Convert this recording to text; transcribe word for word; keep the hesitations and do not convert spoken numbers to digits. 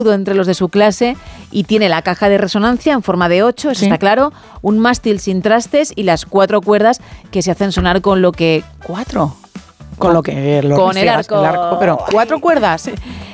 entre los de su clase y tiene la caja de resonancia en forma de ocho, eso Sí. está claro, un mástil sin trastes y las cuatro cuerdas que se hacen sonar con lo que... ¿Cuatro? Con lo que lo Con el restregas, arco. Pero cuatro cuerdas.